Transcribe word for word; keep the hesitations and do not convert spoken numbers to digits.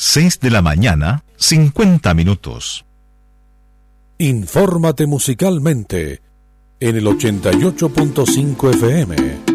seis de la mañana, cincuenta minutos. Infórmate musicalmente en el ochenta y ocho punto cinco F M.